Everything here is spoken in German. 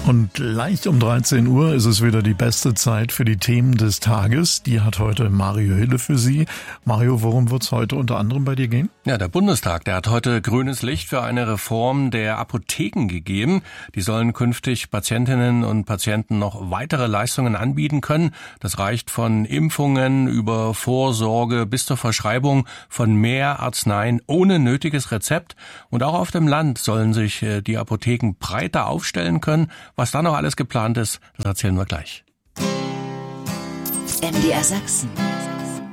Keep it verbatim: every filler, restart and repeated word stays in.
Und leicht um dreizehn Uhr ist es wieder die beste Zeit für die Themen des Tages. Die hat heute Mario Hille für Sie. Mario, worum wird es heute unter anderem bei dir gehen? Ja, der Bundestag, der hat heute grünes Licht für eine Reform der Apotheken gegeben. Die sollen künftig Patientinnen und Patienten noch weitere Leistungen anbieten können. Das reicht von Impfungen über Vorsorge bis zur Verschreibung von mehr Arzneien ohne nötiges Rezept. Und auch auf dem Land sollen sich die Apotheken breiter aufstellen können. Was da noch alles geplant ist, das erzählen wir gleich. M D R Sachsen.